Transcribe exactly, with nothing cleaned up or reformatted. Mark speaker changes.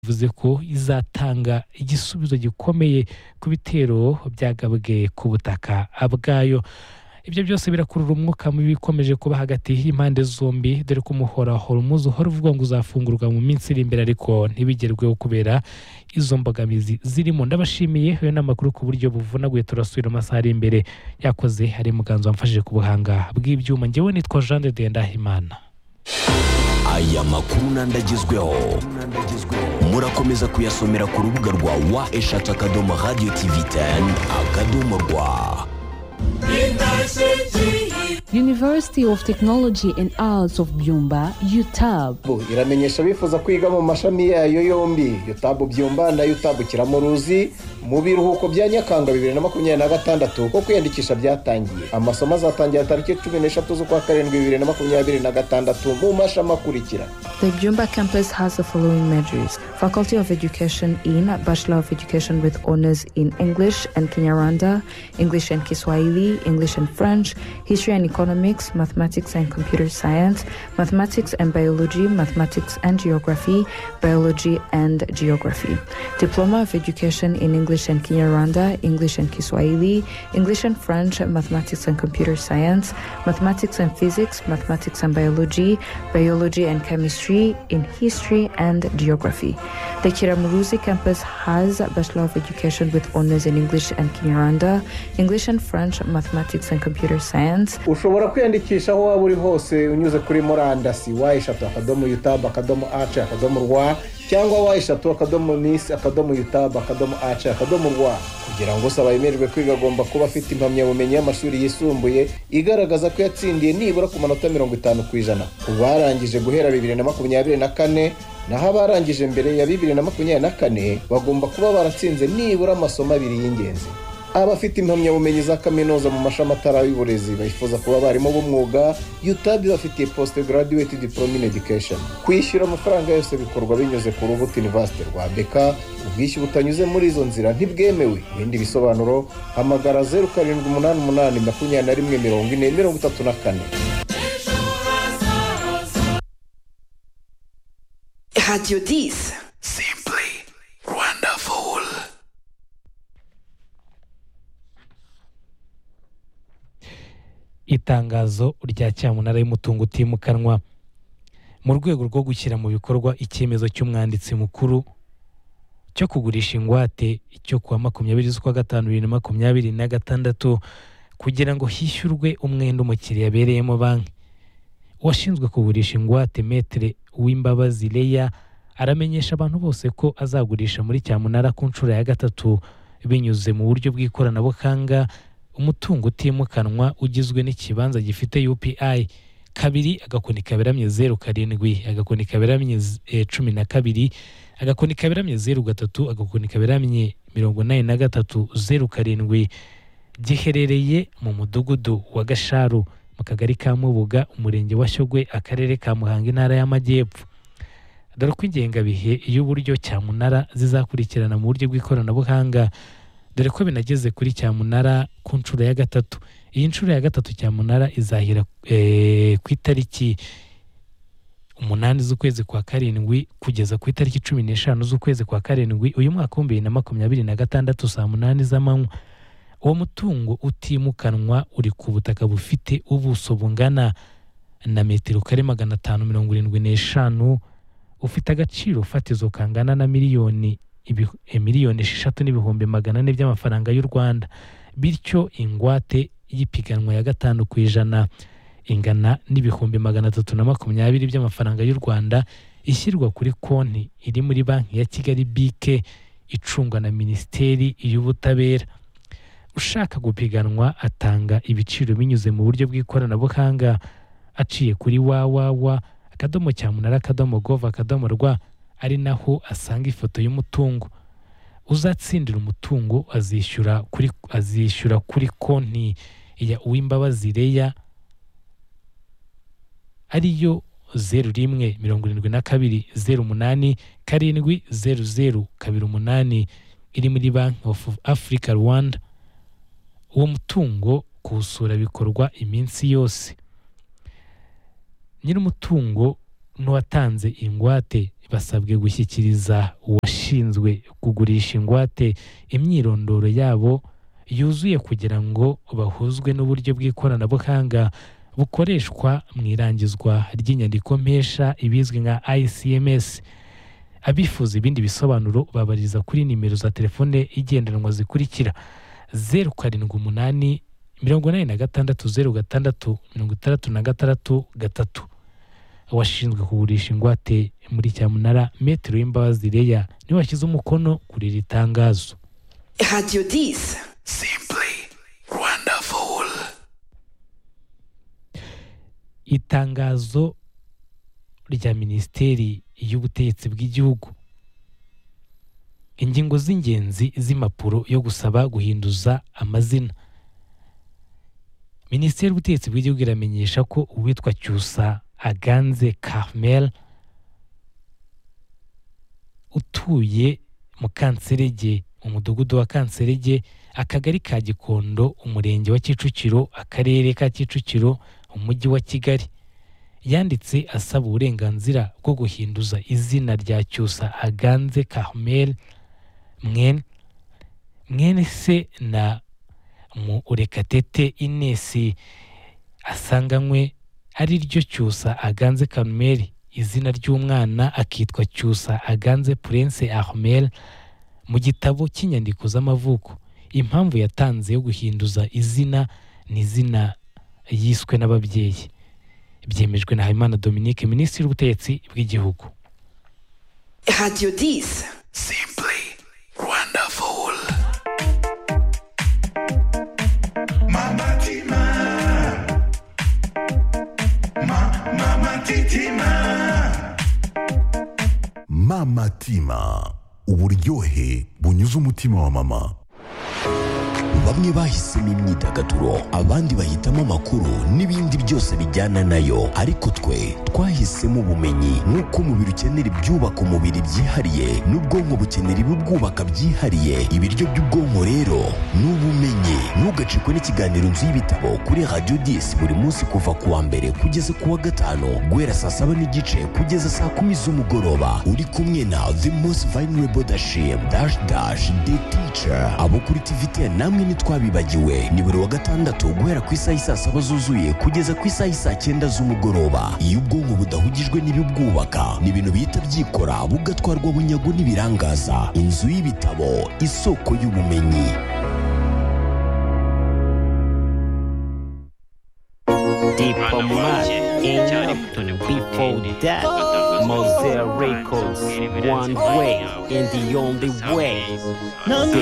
Speaker 1: yavuze ko izatanga igisubizo gikomeye ku bitero byagabwe ku butaka bwayo. Ibyo byose birakurura umwuka mubi bikomeje kuba hagati y'impande zombi, dore ko umuhora Hormuz uhora uvuga ngo uzafungurwa mu minsi iri imbere ariko ntibigerweho kubera izo mbogamizi zirimo. Ndabashimiye, ayo n'amakuru ku buryo buvunaguye, turasubira amasaha ari imbere. Yakoze hari muganzo wamfashije ku buhanga bw'ibyuma. Njyewe nitwa Jean de Ndahimana.
Speaker 2: Aya makuru nandagezweho murakomeza kuyasomera ku rubuga rwa wa eshatu akadomo radio tv ten akadomo rwa.
Speaker 3: University of Technology and Arts of Byumba, U T A B.
Speaker 4: iramenyesha bifuza kwiga mu mashami yayo yombi, U T A B Byumba na U T A B Kiramuruzi, mu biruhuko bya Nyakanga bibiri na makumyabiri na gatandatu ko kwiyandikisha byatangiye. Amasomo azatangira tariki cumi n'eshatu z'ukwa karindwi bibiri na makumyabiri na gatandatu mu mashami akurikira.
Speaker 5: The Byumba campus has the following majors: Faculty of Education in Bachelor of Education with honors in English and Kinyarwanda, English and Kiswahili, English and French, History and Economics, Mathematics and Computer Science, Mathematics and Biology, Mathematics and Geography, Biology and Geography. Diploma of Education in English and Kinyarwanda, English and Kiswahili, English and French, Mathematics and Computer Science, Mathematics and Physics, Mathematics and Biology, Biology and Chemistry, in History and Geography. The Kiramuruzi campus has a Bachelor of Education with honors in English and Kinyarwanda, English and French, Mathematics and Computer Science.
Speaker 4: Ushobora kwiyandikisha aho waba uri hose unyuze kuri murandasi wa eshatu akadomo U T A B akadomo A C akadomo rwa cyangwa wa eshatu akadomo miss akadomo U T A B akadomo A C akadomo rwa. Kugira ngo usaba yemererwe kwiga agomba kuba afite impamyabumenyi y'amashuri yisumbuye igaragaza ko yatsindiye nibura ku manota mirongo itanu ku ijana. Ubarangije guhera bibiri na makumyabiri na kane naho abarangije mbere ya bibiri na makumyabiri na kane bagomba kuba baratsinze nibura amasomo abiri y'ingenzi. Abafite impamyabumenyi za kaminuza mu mashami atari y'uburezi bifuza kuba barimo b'umwuga, U T A B bafitiye postgraduate diploma in education. Kwishyura amafaranga yose bikorwa binyuze ku rubuga University rwa Beka. Ubwishyu butanyuze muri izo nzira ntibwemewe. Ibindi bisobanuro hamagara zeru karindwi umunani umunani makumyabiri na rimwe mirongo ine mirongo itatu na kane.
Speaker 6: Radio dix.
Speaker 2: Simply wonderful.
Speaker 1: Itangazo rya cyamunara y'umutungo utimukanwa mu rwego rwo gushyira mu bikorwa icyemezo cy'umwanditsi mukuru cyo kugurisha ingwate cyo kuwa makumyabiri z'ukwa gatanu bibiri na makumyabiri na gatandatu kugira ngo hishyurwe umwenda umukiriya abereyemo banki. Uwashinzwe kugurisha ingwate Metre Uwimbabazi Leya aramenyesha abantu bose ko azagurisha muri cyamunara ku nshuro ya gatatu binyuze mu buryo bw'ikoranabuhanga umutungo utimukanwa ugizwe n'ikibanza gifite U P I kabiri agakoni kaberamye zeru karindwi agakoni kaberamye cumi na kabiri agakoni kaberamye zeru gatatu agakoni kaberamye mirongo inani na gatatu zeru karindwi, giherereye mu mudugudu wa Gasharu mu kagari ka Mubuga umurenge wa Shyogwe akarere ka Muhanga intara y'Amajyepfo. Dore ko ingengabihe y'uburyo cyamunara zizakurikirana mu buryo bw'ikoranabuhanga, dore ko binageze kuri cyamunara ku nshuro ya gatatu. Iyi nshuro ya gatatu cyamunara izahira e, ku itariki umunani z'ukwezi kwa karindwi kugeza ku itariki cumi n'eshanu z'ukwezi kwa karindwi uyu mwaka wa bibiri na makumyabiri na gatandatu saa munani z'amanywa. Uwo mutungo utimukanwa uri ku butaka bufite ubuso bungana na metero kare magana atanu mirongo irindwi n'eshanu, ufite agaciro fatizo kangana na miliyoni miliyoni esheshatu n'ibihumbi magana ane by'amafaranga y'u Rwanda. Bityo ingwate y'ipiganwa ya gatanu ku ijana ingana n'ibihumbi magana atatu na makumyabiri by'amafaranga y'u Rwanda ishyirwa kuri konti iri muri banki ya Kigali B K icungwa na Minisiteri y'Ubutabera. Ushaka gupiganwa atanga ibiciro binyuze mu buryo bw'ikoranabuhanga aciye kuri www akadomo cyamunara akadomo gov akadomo rwa, ari naho asanga ifoto y'umutungo. Uzatsindira umutungo azishyura kuri azishyura kuri konti ya Uwimbabazi Leya ariyo zeru rimwe mirongo irindwi na kabiri zeru umunani karindwi zeru zeru kabiri umunani iri muri Bank of Africa Rwanda. Uwo mutungo kuwusura bikorwa iminsi yose. Nyiri umutungo n'uwatanze ingwate basabwe gushyikiriza uwashinzwe kugurisha ingwate imyirondoro yabo yuzuye kugira ngo bahuzwe n'uburyo bw'ikoranabuhanga bukoreshwa mu irangizwa ry'inyandiko mpesha ibizwi nka I C M S. Abifuza ibindi bisobanuro babariza kuri nimero za telefone igendanwa zikurikira: zeru karindwi umunani mirongo inani na gatandatu zeru gatandatu mirongo itandatu na gatandatu gatatu. Washinzwe kugurisha ingwate muri Cyamunara Metero y'Imbabazi Leya niwe washyize umukono kuri iri tangazo.
Speaker 6: Radio dix.
Speaker 2: Simply wonderful.
Speaker 1: Itangazo rya Minisiteri y'Ubutegetsi bw'Igihugu. Ingingo z'ingenzi z'impapuro yo gusaba guhinduza amazina. Minisiteri y'Ubutegetsi bw'Igihugu iramenyesha ko uwitwa Cyusa Aganze Carmel utuye mu Kanserege, umudugudu wa Kanserege, akagari ka Gikondo, umurenge wa Kicukiro, akarere ka Kicukiro, umujyi wa Kigali, yanditse asaba uburenganzira bwo guhinduza izina rya Cyusa Aganze Carmel mwene mwene se na mu Urekatete Ines asanganywe ari ryo Cyusa Aganze Carmel, izina ry'umwana akitwa Cyusa Aganze Prince Armel mu gitabo cy'inyandiko z'amavuko. Impamvu yatanze yo guhinduza izina ni izina yiswe n'ababyeyi. Byemejwe na Habimana Dominique, Minisitiri w'Ubutegetsi bw'Igihugu.
Speaker 6: Radio dix.
Speaker 2: Simply wonderful.
Speaker 7: Mama Tima. Ma, Mama Titima. Mama Tima. Uburyohe bunyuze umutima wa mama.
Speaker 2: Bamwe bahisemo imyidagaduro, abandi bahitamo amakuru n'ibindi byose bijyana nayo, ariko twe twahisemo ubumenyi. Nk'uko umubiri ukenera ibyubaka umubiri byihariye n'ubwonko bukenera ibibwubaka byihariye, ibiryo by'ubwonko rero ni ubumenyi. Ntugacikwe n'ikiganiro Inzu y'Ibitabo kuri Radio dix buri munsi kuva ku wa mbere kugeza ku wa gatanu guhera saa saba n'igice kugeza saa kumi z'umugoroba, uri kumwe na The Most Vulnerable Dashim Dash Dash The Teacher. Abo kuri T V ten namwe ntitwabibagiwe, ni buri wa gatandatu guhera ku isaha saa saba zuzuye kugeza ku isaha saa cyenda z'umugoroba. Iyo ubwonko budahugijwe n'ibibwubaka, ni ibintu bihita byikora bugatwarwa bunyago n'ibirangaza. Inzu y'Ibitabo, isoko y'ubumenyi.
Speaker 8: Diplomat in before that Mosaic Records, one way and the only way.